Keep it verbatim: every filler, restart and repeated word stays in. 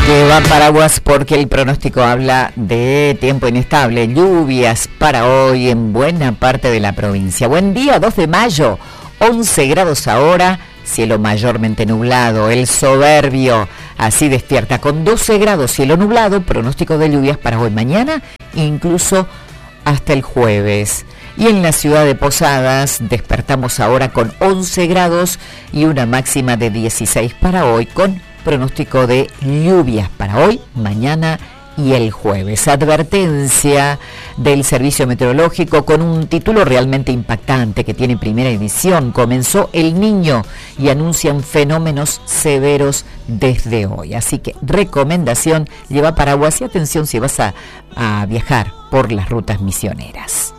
Lleva paraguas porque el pronóstico habla de tiempo inestable, lluvias para hoy en buena parte de la provincia. Buen día, dos de mayo, once grados ahora, cielo mayormente nublado, el soberbio así despierta con doce grados, cielo nublado, pronóstico de lluvias para hoy, mañana, incluso hasta el jueves. Y en la ciudad de Posadas despertamos ahora con once grados y una máxima de dieciséis para hoy, con pronóstico de lluvias para hoy, mañana y el jueves. Advertencia del Servicio Meteorológico con un título realmente impactante que tiene primera edición. Comenzó El Niño y anuncian fenómenos severos desde hoy. Así que recomendación, lleva paraguas y atención si vas a, a viajar por las rutas misioneras.